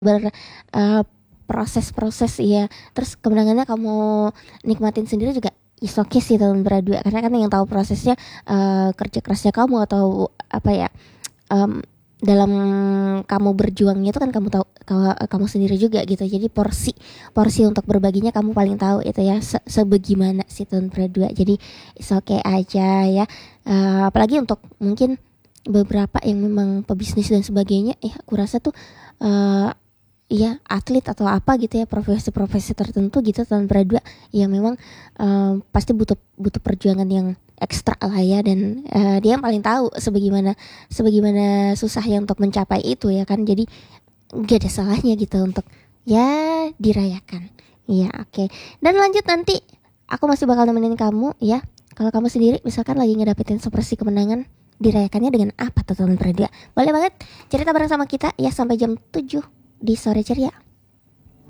ber proses-proses ya, terus kemenangannya kamu nikmatin sendiri juga is okay sih tahun berdua, karena kan yang tahu prosesnya kerja kerasnya kamu atau apa ya, dalam kamu berjuangnya itu kan kamu tahu, kamu sendiri juga gitu. Jadi porsi untuk berbaginya kamu paling tahu itu ya, sebagaimana sih tahun berdua. Jadi is okay aja ya. Apalagi untuk mungkin beberapa yang memang pebisnis dan sebagainya, aku rasa tuh iya atlet atau apa gitu ya, profesi-profesi tertentu gitu tahun berdua ya memang pasti butuh perjuangan yang ekstra lah ya, dan dia yang paling tahu sebagaimana susahnya untuk mencapai itu ya kan. Jadi gak ada salahnya gitu untuk ya dirayakan ya. Oke. Dan lanjut, nanti aku masih bakal nemenin kamu ya. Kalau kamu sendiri misalkan lagi ngedapetin sepersi kemenangan, dirayakannya dengan apa tuh tahun berdua? Boleh banget cerita bareng sama kita ya, sampai jam 7 di Sore Ceria.